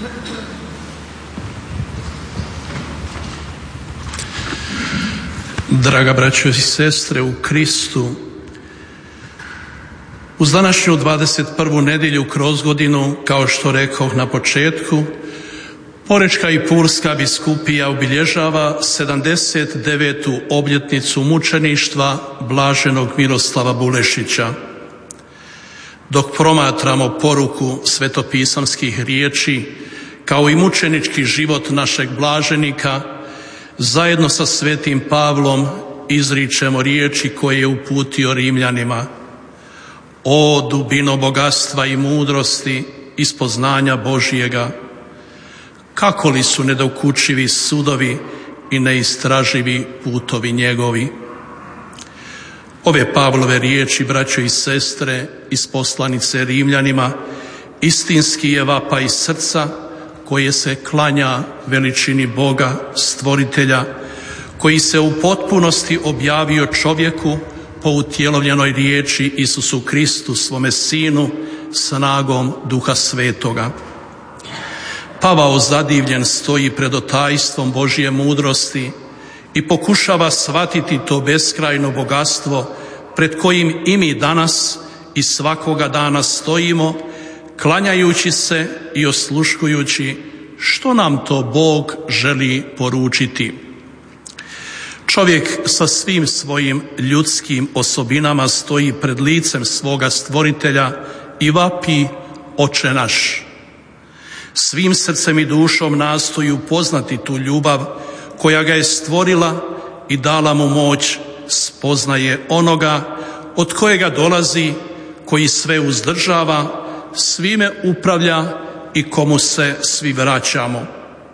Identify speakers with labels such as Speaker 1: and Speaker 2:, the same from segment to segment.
Speaker 1: Draga braćo i sestre u Kristu, uz današnju 21. nedjelju kroz godinu, kao što rekoh na početku, Porečka i Pulska biskupija obilježava 79. obljetnicu mučeništva blaženog Miroslava Bulešića. Dok promatramo poruku svetopisamskih riječi, kao i mučenički život našeg blaženika, zajedno sa svetim Pavlom izričemo riječi koje je uputio Rimljanima. O dubino bogatstva i mudrosti i spoznanja Božjega, kako li su nedokučivi sudovi i neistraživi putovi njegovi. Ove Pavlove riječi, braćo i sestre, iz poslanice Rimljanima, istinski je vapaj srca koje se klanja veličini Boga, stvoritelja, koji se u potpunosti objavio čovjeku po utjelovljenoj riječi Isusu Kristu, svome Sinu, snagom Duha Svetoga. Pavao zadivljen stoji pred otajstvom Božje mudrosti i pokušava shvatiti to beskrajno bogatstvo pred kojim i mi danas i svakoga dana stojimo, klanjajući se i osluškujući što nam to Bog želi poručiti. Čovjek sa svim svojim ljudskim osobinama stoji pred licem svoga stvoritelja i vapi: Oče naš. Svim srcem i dušom nastoji upoznati tu ljubav koja ga je stvorila i dala mu moć, spoznaje onoga od kojega dolazi, koji sve uzdržava, svime upravlja i komu se svi vraćamo.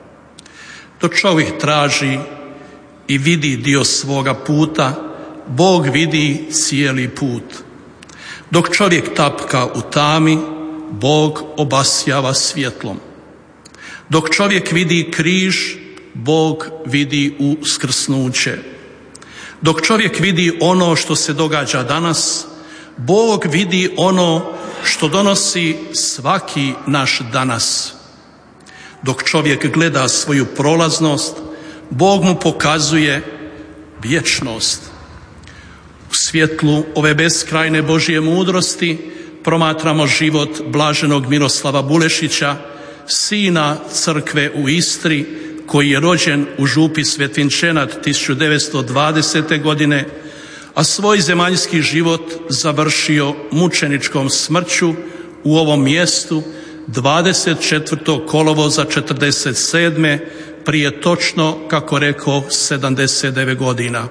Speaker 1: Dok čovjek traži i vidi dio svoga puta, Bog vidi cijeli put. Dok čovjek tapka u tami, Bog obasjava svjetlom. Dok čovjek vidi križ, Bog vidi uskrsnuće. Dok čovjek vidi ono što se događa danas, Bog vidi ono što donosi svaki naš danas. Dok čovjek gleda svoju prolaznost, Bog mu pokazuje vječnost. U svjetlu ove beskrajne Božje mudrosti promatramo život blaženog Miroslava Bulešića, sina crkve u Istri, koji je rođen u župi Svetvinčenat 1920. godine, a svoj zemaljski život završio mučeničkom smrću u ovom mjestu 24. kolovoza 47. prije točno, kako rekao, 79 godina.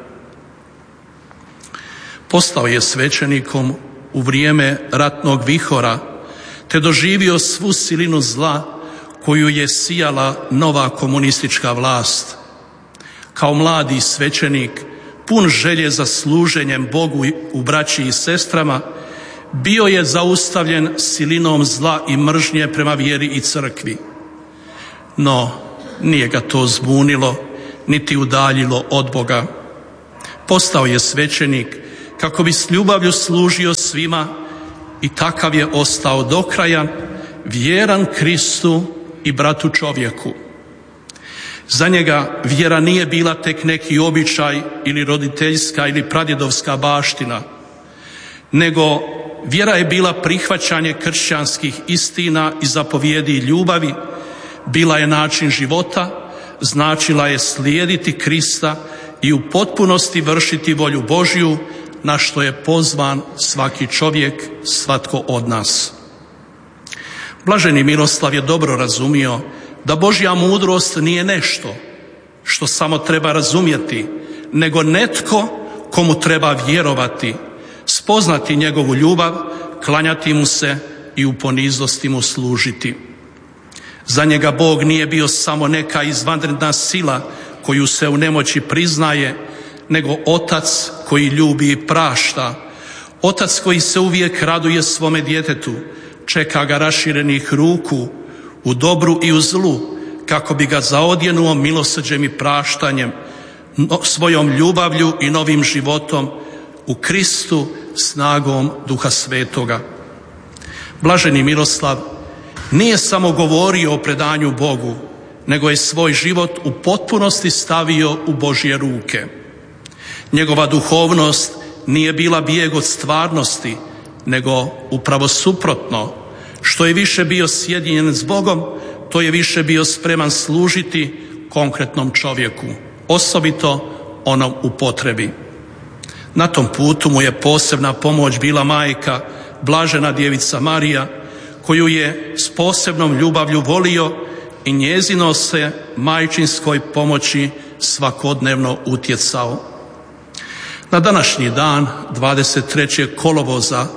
Speaker 1: Postao je svećenikom u vrijeme ratnog vihora, te doživio svu silinu zla koju je sijala nova komunistička vlast. Kao mladi svećenik, pun želje za služenjem Bogu u braći i sestrama, bio je zaustavljen silinom zla i mržnje prema vjeri i crkvi. No, nije ga to zbunilo, niti udaljilo od Boga. Postao je svećenik kako bi s ljubavlju služio svima i takav je ostao do kraja, vjeran Kristu i bratu čovjeku. Za njega vjera nije bila tek neki običaj ili roditeljska ili pradjedovska baština, nego vjera je bila prihvaćanje kršćanskih istina i zapovjedi ljubavi, bila je način života, značila je slijediti Krista i u potpunosti vršiti volju Božju, na što je pozvan svaki čovjek, svatko od nas. Blaženi Miroslav je dobro razumio da Božja mudrost nije nešto što samo treba razumjeti, nego netko komu treba vjerovati, spoznati njegovu ljubav, klanjati mu se i u poniznosti mu služiti. Za njega Bog nije bio samo neka izvanredna sila koju se u nemoći priznaje, nego Otac koji ljubi i prašta, Otac koji se uvijek raduje svome djetetu, čeka ga raširenih ruku u dobru i u zlu, kako bi ga zaodjenuo milosrđem i praštanjem, svojom ljubavlju i novim životom u Kristu snagom Duha Svetoga. Blaženi Miroslav Nije samo govorio o predanju Bogu, nego je svoj život u potpunosti stavio u Božje ruke. Njegova duhovnost nije bila bijeg od stvarnosti, nego upravo suprotno. Što je više bio sjedinjen s Bogom, to je više bio spreman služiti konkretnom čovjeku, osobito onom u potrebi. Na tom putu mu je posebna pomoć bila majka, blažena djevica Marija, koju je s posebnom ljubavlju volio i njezino se majčinskoj pomoći svakodnevno utjecao. Na današnji dan, 23. kolovoza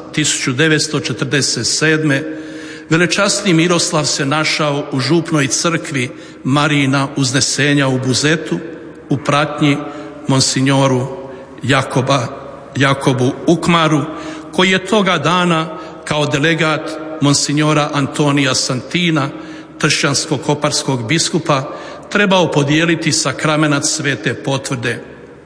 Speaker 1: 1947. velečasni Miroslav se našao u župnoj crkvi Marijina Uznesenja u Buzetu u pratnji monsignoru Jakobu Ukmaru, koji je toga dana kao delegat monsignora Antonija Santina, tršćansko-koparskog biskupa, trebao podijeliti sakramenat svete potvrde.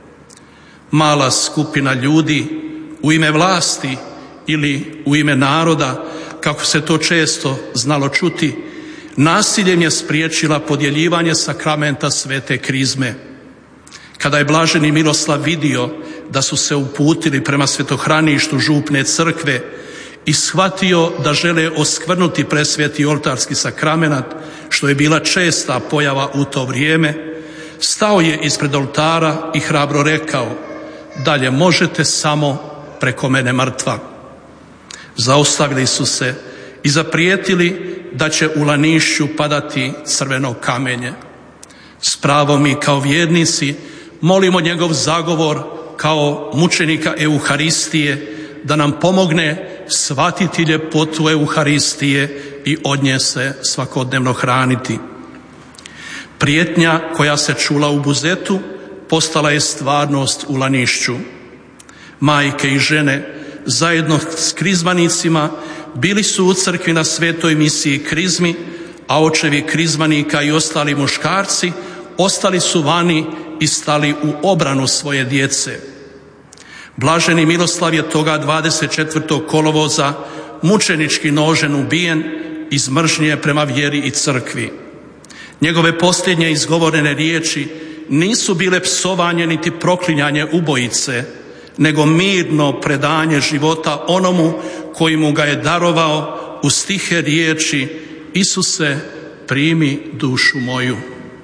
Speaker 1: Mala skupina ljudi u ime vlasti ili u ime naroda, kako se to često znalo čuti, nasiljem je spriječila podjeljivanje sakramenta svete krizme. Kada je blaženi Miroslav vidio da su se uputili prema svetohraništu župne crkve i shvatio da žele oskvrnuti presveti oltarski sakramenat, što je bila česta pojava u to vrijeme, stao je ispred oltara i hrabro rekao: dalje možete samo preko mene mrtva. Zaustavili su se i zaprijetili da će u Lanišću padati crveno kamenje. S pravom mi kao vjernici molimo njegov zagovor kao mučenika Euharistije da nam pomogne shvatiti ljepotu Euharistije i od nje se svakodnevno hraniti. Prijetnja koja se čula u Buzetu postala je stvarnost u Lanišću. Majke i žene zajedno s krizmanicima bili su u crkvi na svetoj misiji krizmi, a očevi krizmanika i ostali muškarci ostali su vani i stali u obranu svoje djece. Blaženi Miroslav je toga 24. kolovoza mučenički nožen ubijen iz mržnje prema vjeri i crkvi. Njegove posljednje izgovorene riječi nisu bile psovanje niti proklinjanje ubojice, nego mirno predanje života onomu koji mu ga je darovao uz tihe riječi: Isuse, primi dušu moju.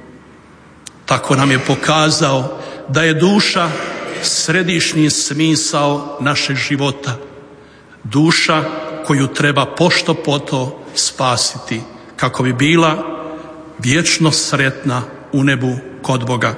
Speaker 1: Tako nam je pokazao da je duša središnji smisao našeg života, duša koju treba pošto poto spasiti kako bi bila vječno sretna u nebu kod Boga.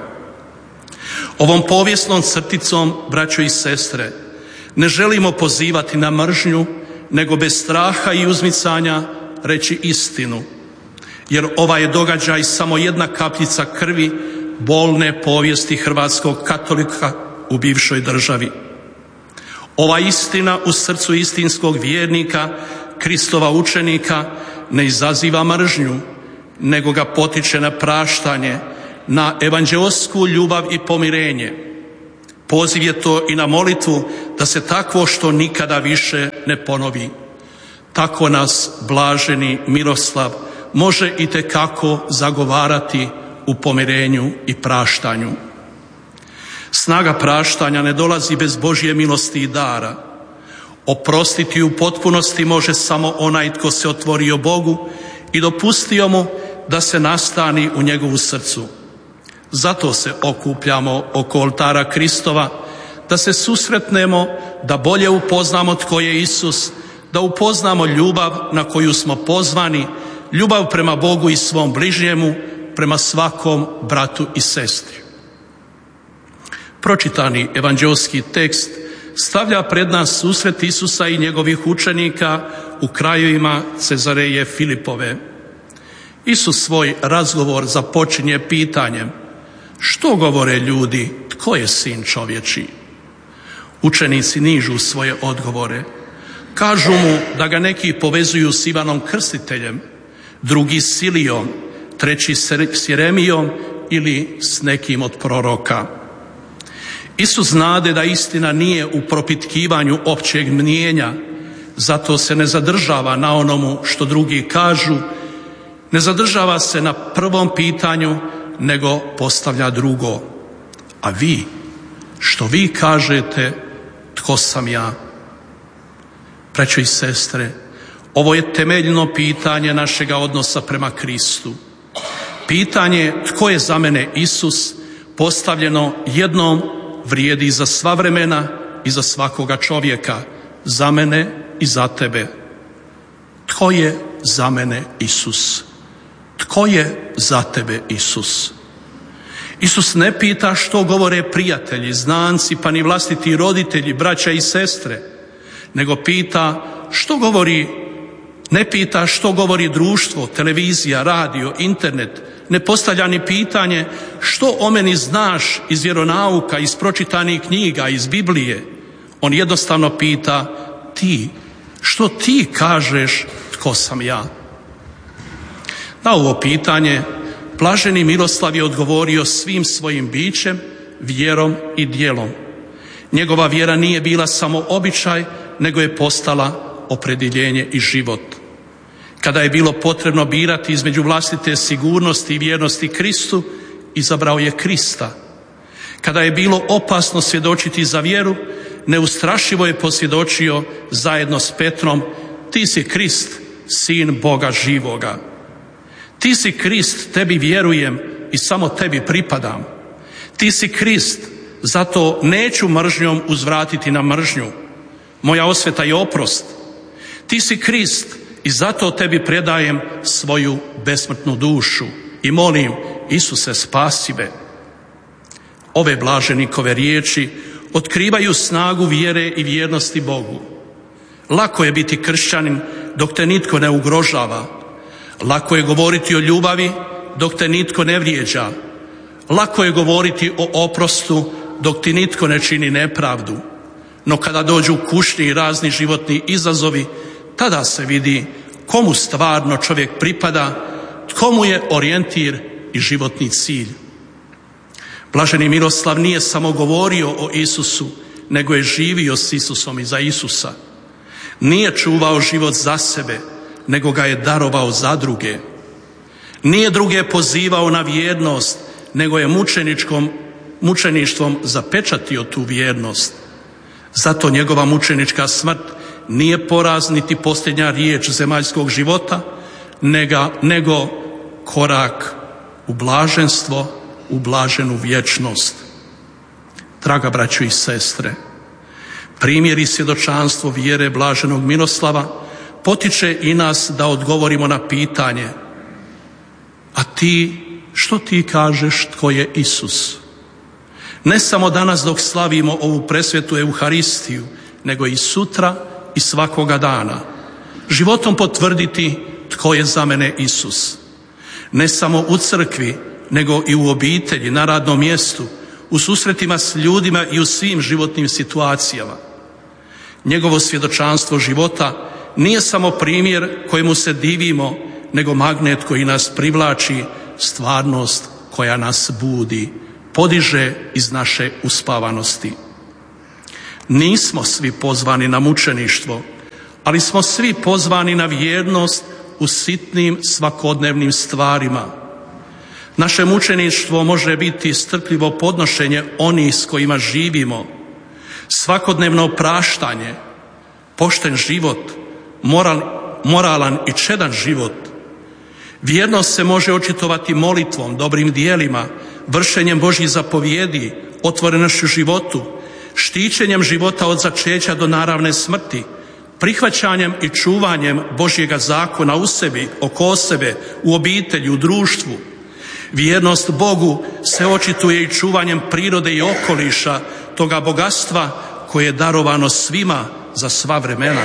Speaker 1: Ovom povijesnom crticom, braćo i sestre, ne želimo pozivati na mržnju, nego bez straha i uzmicanja reći istinu, jer ovaj je događaj samo jedna kapljica krvi bolne povijesti hrvatskog katolika u bivšoj državi. Ova istina u srcu istinskog vjernika, Kristova učenika, ne izaziva mržnju, nego ga potiče na praštanje, na evanđeosku ljubav i pomirenje. Poziv je to i na molitvu da se takvo što nikada više ne ponovi. Tako nas blaženi Miroslav može itekako zagovarati u pomirenju i praštanju. Snaga praštanja ne dolazi bez Božje milosti i dara. Oprostiti u potpunosti može samo onaj tko se otvorio Bogu i dopustio mu da se nastani u njegovu srcu. Zato se okupljamo oko oltara Kristova, da se susretnemo, da bolje upoznamo tko je Isus, da upoznamo ljubav na koju smo pozvani, ljubav prema Bogu i svom bližnjemu, prema svakom bratu i sestri. Pročitani evanđeoski tekst stavlja pred nas susret Isusa i njegovih učenika u krajevima Cezareje Filipove. Isus svoj razgovor započinje pitanjem: što govore ljudi, tko je sin čovječiji? Učenici nižu svoje odgovore. Kažu mu da ga neki povezuju s Ivanom Krstiteljem, drugi s Ilijom, treći s Jeremijom ili s nekim od proroka. Isus znade da istina nije u propitkivanju općeg mnijenja, Zato se ne zadržava na onomu što drugi kažu, ne zadržava se na prvom pitanju, nego postavlja drugo. A vi, što vi kažete, tko sam ja? Braćo i sestre, ovo je temeljno pitanje našega odnosa prema Kristu. Pitanje tko je za mene Isus, postavljeno jednom, vrijedi za sva vremena i za svakoga čovjeka, za mene i za tebe. Tko je za mene Isus? Tko je za tebe Isus? Isus ne pita što govore prijatelji, znanci, pa ni vlastiti roditelji, braća i sestre, nego pita što govori, ne pita što govori društvo, televizija, radio, internet, ne postavlja ni pitanje što o meni znaš iz vjeronauka, iz pročitanih knjiga, iz Biblije. On jednostavno pita ti, što ti kažeš tko sam ja? Na ovo pitanje blaženi Miroslav je odgovorio svim svojim bićem, vjerom i djelom. Njegova vjera nije bila samo običaj, nego je postala opredjeljenje i život. Kada je bilo potrebno birati između vlastite sigurnosti i vjernosti Kristu, izabrao je Krista. Kada je bilo opasno svjedočiti za vjeru, neustrašivo je posvjedočio zajedno s Petrom: ti si Krist, sin Boga živoga. Ti si Krist, tebi vjerujem i samo tebi pripadam. Ti si Krist, zato neću mržnjom uzvratiti na mržnju. Moja osveta je oprost. Ti si Krist i zato tebi predajem svoju besmrtnu dušu i molim, Isuse, spasi me. Ove blaženikove riječi otkrivaju snagu vjere i vjernosti Bogu. Lako je biti kršćanin dok te nitko ne ugrožava. Lako je govoriti o ljubavi dok te nitko ne vrijeđa. Lako je govoriti o oprostu dok ti nitko ne čini nepravdu. No kada dođu kušnji i razni životni izazovi, tada se vidi komu stvarno čovjek pripada, tko mu je orijentir i životni cilj. Blaženi Miroslav nije samo govorio o Isusu, nego je živio s Isusom i za Isusa. Nije čuvao život za sebe, nego ga je darovao za druge. Nije druge pozivao na vjernost, nego je mučeništvom zapečatio tu vjernost. Zato njegova mučenička smrt nije poraz niti posljednja riječ zemaljskog života, nego korak u blaženstvo, u blaženu vječnost. Draga braćo i sestre, primjer i svjedočanstvo vjere blaženog Miroslava potiče i nas da odgovorimo na pitanje: a ti, što ti kažeš tko je Isus? Ne samo danas dok slavimo ovu presvetu Euharistiju, nego i sutra i svakoga dana. Životom potvrditi tko je za mene Isus. Ne samo u crkvi, nego i u obitelji, na radnom mjestu, u susretima s ljudima i u svim životnim situacijama. Njegovo svjedočanstvo života nije samo primjer kojemu se divimo, nego magnet koji nas privlači, stvarnost koja nas budi, podiže iz naše uspavanosti. Nismo svi pozvani na mučeništvo, ali smo svi pozvani na vjernost u sitnim svakodnevnim stvarima. Naše mučeništvo može biti strpljivo podnošenje onih s kojima živimo, svakodnevno praštanje, pošten život, moralan i čedan život. Vjernost se može očitovati molitvom, dobrim dijelima, vršenjem Božjih zapovjedi, otvorenošću životu, štićenjem života od začeća do naravne smrti, prihvaćanjem i čuvanjem Božjega zakona u sebi, oko sebe, u obitelji, u društvu. Vjernost Bogu se očituje i čuvanjem prirode i okoliša, toga bogatstva koje je darovano svima za sva vremena.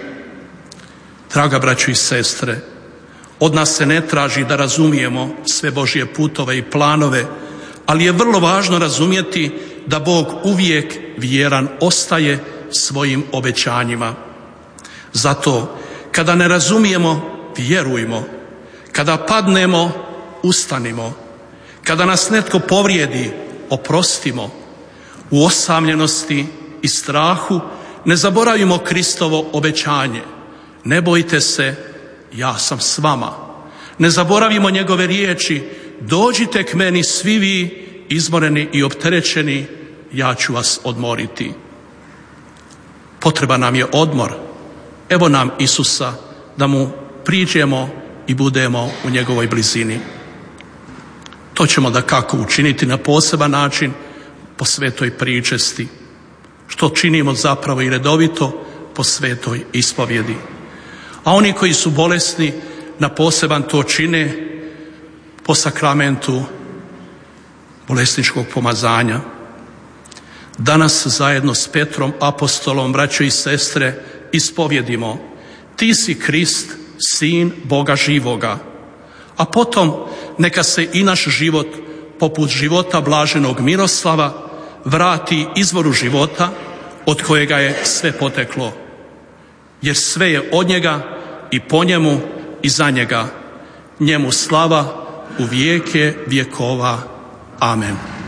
Speaker 1: Draga braćo i sestre, od nas se ne traži da razumijemo sve Božje putove i planove, ali je vrlo važno razumjeti da Bog uvijek vjeran ostaje svojim obećanjima. Zato, kada ne razumijemo, vjerujmo. Kada padnemo, ustanimo. Kada nas netko povrijedi, oprostimo. U osamljenosti i strahu ne zaboravimo Kristovo obećanje. Ne bojte se, ja sam s vama. Ne zaboravimo njegove riječi, dođite k meni svi vi izmoreni i opterećeni, ja ću vas odmoriti. Potreban nam je odmor. Evo nam Isusa da mu priđemo i budemo u njegovoj blizini. To ćemo dakako učiniti na poseban način po svetoj pričesti, što činimo zapravo i redovito po svetoj ispovjedi. A oni koji su bolesni na poseban to čine po sakramentu bolesničkog pomazanja. Danas zajedno s Petrom, apostolom, braćo i sestre, ispovjedimo: ti si Krist, Sin Boga živoga. A potom neka se i naš život, poput života blaženog Miroslava, vrati izvoru života od kojega je sve poteklo. Jer sve je od njega i po njemu i za njega. Njemu slava u vijeke vjekova. Amen.